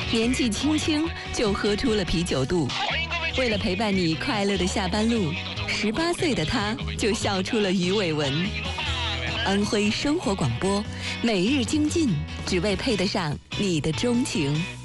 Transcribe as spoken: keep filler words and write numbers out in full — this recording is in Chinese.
年纪轻轻就喝出了啤酒肚。为了陪伴你快乐的下班路，十八岁的他就笑出了鱼尾纹。安徽生活广播，每日精进，只为配得上你的钟情。